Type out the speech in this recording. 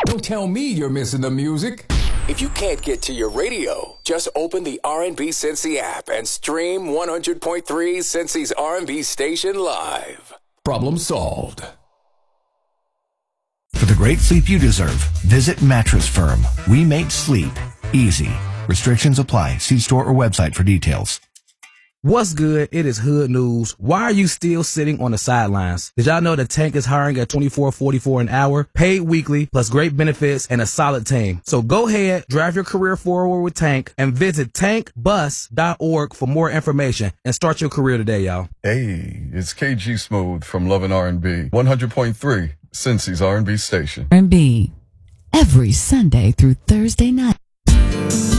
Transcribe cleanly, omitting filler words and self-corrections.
Don't tell me you're missing the music. If you can't get to your radio, just open the R&B Cincy app and stream 100.3 Cincy's R&B station live. Problem solved. For the great sleep you deserve, visit Mattress Firm. We make sleep easy. Restrictions apply. See store or website for details. What's good? It is Hood News. Why are you still sitting on the sidelines? Did y'all know that Tank is hiring at $24.44 an hour, paid weekly, plus great benefits and a solid team? So go ahead, drive your career forward with Tank, and visit tankbus.org for more information and start your career today, y'all. Hey, it's KG Smooth from Love and R&B, 100.3, Cincy's R&B station. R&B, every Sunday through Thursday night.